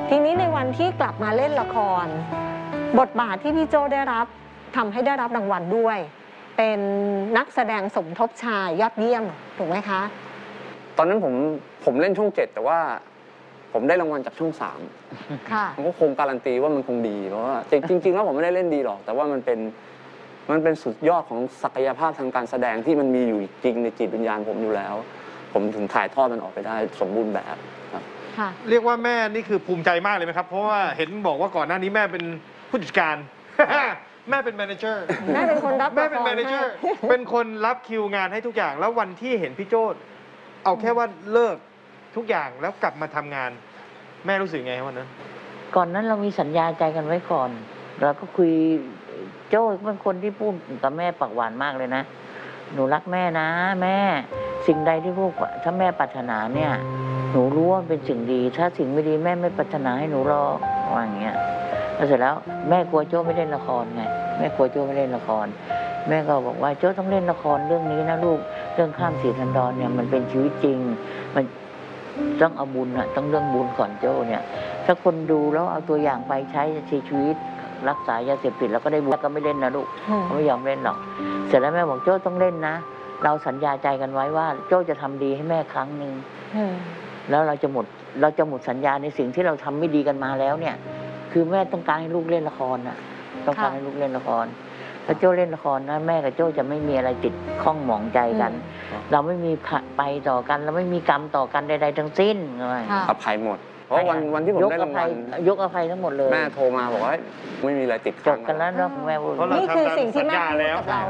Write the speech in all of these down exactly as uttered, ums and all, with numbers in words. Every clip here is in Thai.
ทีนี้ในวันที่กลับมาเล่นละครบทบาทที่พี่โจ้ได้รับทำให้ได้รับรางวัลด้วยเป็นนักแสดงสมทบชายยอดเยี่ยมถูกไหมคะตอนนั้นผมผมเล่นช่องเจ็ดแต่ว่าผมได้รางวัลจากช่องสามค่ะมันก็คงการันตีว่ามันคงดีเพราะว่าจริงๆแล้วผมไม่ได้เล่นดีหรอกแต่ว่ามันเป็นมันเป็นสุดยอดของศักยภาพทางการแสดงที่มันมีอยู่จริงในจิตวิญญาณผมอยู่แล้วผมถึงถ่ายทอดมันออกไปได้สมบูรณ์แบบครับเรียกว่าแม่นี่คือภูมิใจมากเลยไหมครับเพราะว่าเห็นบอกว่าก่อนหน้านี้แม่เป็นผู้จัดการ แม่เป็นแมเนเจอร์แม่เป็นคนรับแม่เป็นแมเนเจอร์เป็นคนรับคิวงานให้ทุกอย่างแล้ววันที่เห็นพี่โจ้เอาแค่ว่าเลิกทุกอย่างแล้วกลับมาทำงานแม่รู้สึกไงวันนั้นก่อนนั้นเรามีสัญญาใจกันไว้ก่อนเราก็คุยโจ้เป็นคนที่พูดกับแม่ปากหวานมากเลยนะหนูรักแม่นะแม่สิ่งใดที่ลูกถ้าแม่ปรารถนาเนี่ยหนูรู้ว่าเป็นสิ่งดีถ้าสิ่งไม่ดีแม่ไม่ปรารถนาให้หนูรอว่าอย่างเงี้ยแล้วเสร็จแล้วแม่กลัวโจ้ไม่เล่นละครไงแม่กลัวโจ้ไม่เล่นละครแม่ก็บอกว่าโจ้ต้องเล่นละครเรื่องนี้นะลูกเรื่องข้ามสีทันดรเนี่ยมันเป็นชีวิตจริงมันต้องเอาบุญอะต้องเรื่องบุญก่อนโจ้เนี่ยถ้าคนดูแล้วเอาตัวอย่างไปใช้ชีวิตรักษายาเสพติดแล้วก็ได้บุญก็ไม่เล่นนะลูกเขาไม่ยอมเล่นหรอกเสร็จแล้วแม่บอกโจ้ต้องเล่นนะเราสัญญาใจกันไว้ว่าโจ้จะทำดีให้แม่ครั้งหนึ่งแล้วเราจะหมดเราจะหมดสัญญาในสิ่งที่เราทำไม่ดีกันมาแล้วเนี่ยคือแม่ต้องการให้ลูกเล่นละครน่ะต้องการให้ลูกเล่นละครถ้าโจ้เล่นละครนะแม่กับโจ้จะไม่มีอะไรติดข้องหมองใจกันเราไม่มีไปต่อกันเราไม่มีกรรมต่อกันใดๆทั้งสิ้นเลยอภัยหมดเพราะวันวันที่ผมได้รางวัลยกอภัยทั้งหมดเลยแม่โทรมาบอกว่าไม่มีอะไรติดจบกันแล้วเนาะแม่พูดนี่คือสิ่งที่แม่พูดกับเรา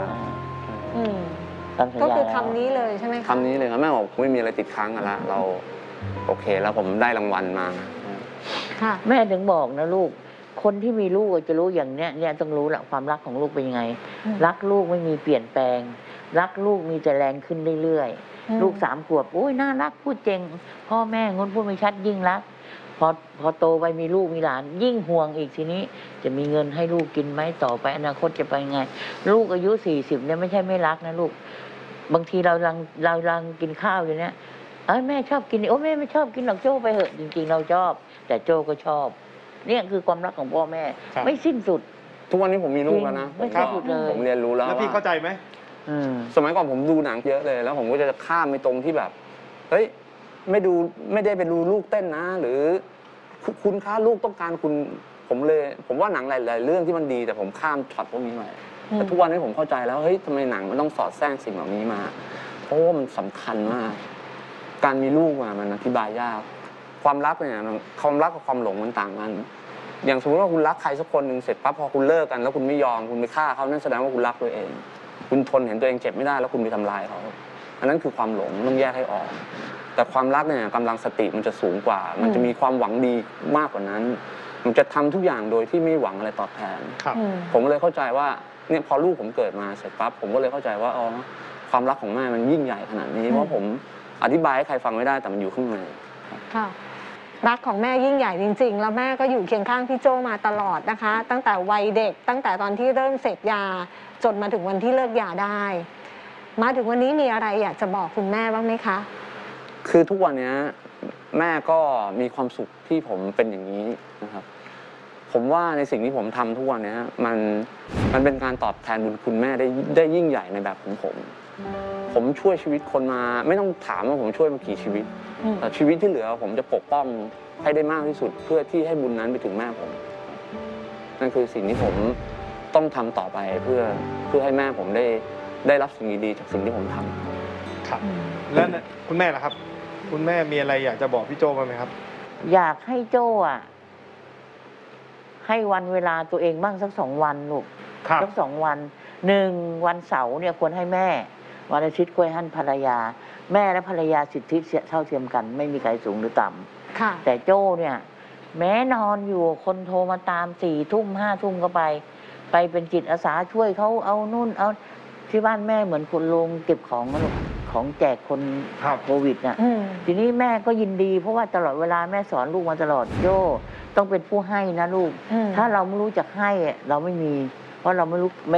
ก็คือคำนี้เลยใช่ไหมคะคำนี้เลยครับแม่บอกไม่มีอะไรติดค้างกันละเราโอเคแล้วผมได้รางวัลมาแม่ถึงบอกนะลูกคนที่มีลูกจะรู้อย่างเนี้ยเนี่ยต้องรู้แหละความรักของลูกเป็นยังไงรักลูกไม่มีเปลี่ยนแปลงรักลูกมีแต่แรงขึ้นเรื่อยๆลูกสามขวบโอ้ยน่ารักพูดเจ๋งพ่อแม่งนพูดไม่ชัดยิ่งรักพอพอโตไปมีลูกมีหลานยิ่งห่วงอีกทีนี้จะมีเงินให้ลูกกินไหมต่อไปอนาคตจะไปไงลูกอายุสี่สิบเนี่ยไม่ใช่ไม่รักนะลูกบางทีเราลังเราลังกินข้าวอยู่เนี่ยเอ้ยแม่ชอบกินโอ้แม่ไม่ชอบกินหรอกโจ้ไปเหอะจริงๆเราชอบแต่โจ้ก็ชอบเนี่ยคือความรักของพ่อแม่ไม่สิ้นสุดทุกวันนี้ผมมีลูกแล้วนะไม่สิ้นสุดเลยผมเรียนรู้แล้วแล้วพี่เข้าใจไหมสมัยก่อนผมดูหนังเยอะเลยแล้วผมก็จะข้ามไปตรงที่แบบเฮ้ยไม่ดูไม่ได้ไปดูลูกเต้นนะหรือคุณค่าลูกต้องการคุณผมเลยผมว่าหนังหลายๆเรื่องที่มันดีแต่ผมข้ามช็อตพวกนี้ไปแต่ทุกวันนี้ผมเข้าใจแล้วเฮ้ยทำไมหนังมันต้องสอดแทรกสิ่งเหล่านี้มาเพราะว่ามันสำคัญมากการมีลูกมามันอธิบายยากความรักเนี่ยความรักกับความหลงมันต่างกันอย่างสมมติว่าคุณรักใครสักคนหนึ่งเสร็จปั๊บพอคุณเลิกกันแล้วคุณไม่ยอมคุณไปฆ่าเขานั่นแสดงว่าคุณรักตัวเองคุณทนเห็นตัวเองเจ็บไม่ได้แล้วคุณไปทำลายเขาอันนั้นคือความหลงต้องแยกให้ออกแต่ความรักเนี่ยกำลังสติมันจะสูงกว่ามันจะมีความหวังดีมากกว่านั้นมันจะทำทุกอย่างโดยที่ไม่หวังอะไรตอบแทนผมเลยเข้าใจว่าเนี่ยพอลูกผมเกิดมาเสร็จปั๊บผมก็เลยเข้าใจว่าอ๋อความรักของแม่มันยิ่งใหญ่ขนาดนี้เพราะผมอธิบายให้ใครฟังไม่ได้แต่มันอยู่ข้างในค่ะรักของแม่ยิ่งใหญ่จริงๆแล้วแม่ก็อยู่เคียงข้างพี่โจมาตลอดนะคะตั้งแต่วัยเด็กตั้งแต่ตอนที่เริ่มเสพยาจนมาถึงวันที่เลิกยาได้มาถึงวันนี้มีอะไรอยากจะบอกคุณแม่บ้างไหมคะคือทุกวันนี้แม่ก็มีความสุขที่ผมเป็นอย่างนี้นะครับผมว่าในสิ่งที่ผมทำทุกวันนี้มันมันเป็นการตอบแทนบุญคุณแม่ได้ได้ยิ่งใหญ่ในแบบของผมผมช่วยชีวิตคนมาไม่ต้องถามว่าผมช่วยมากี่ชีวิตแต่ชีวิตที่เหลือผมจะปกป้องให้ได้มากที่สุดเพื่อที่ให้บุญนั้นไปถึงแม่ผมนั่นคือสิ่งที่ผมต้องทำต่อไปเพื่อเพื่อให้แม่ผมได้ได้รับสิ่งดีๆจากสิ่งที่ผมทำครับแล้วคุณแม่ล่ะครับคุณแม่มีอะไรอยากจะบอกพี่โจบ้างไหมครับอยากให้โจอ่ะให้วันเวลาตัวเองบ้างสักสองวันลูกสักสองวันหนึ่งวันเสาร์เนี่ยควรให้แม่วันอาทิตย์ควรให้ภรรยาแม่และภรรยาสิทธิเท่าเทียมกันไม่มีใครสูงหรือต่ำแต่โจ้เนี่ยแม้นอนอยู่คนโทรมาตามสี่ทุ่มห้าทุ่มก็ไปไปเป็นจิตอาสาช่วยเขาเอานู่นเอาที่บ้านแม่เหมือนคนลงเก็บของของแจกคนโควิดน่ะทีนี้แม่ก็ยินดีเพราะว่าตลอดเวลาแม่สอนลูกมาตลอดโจ้ต้องเป็นผู้ให้นะลูกถ้าเราไม่รู้จักให้เราไม่มีเพราะเราไม่รู้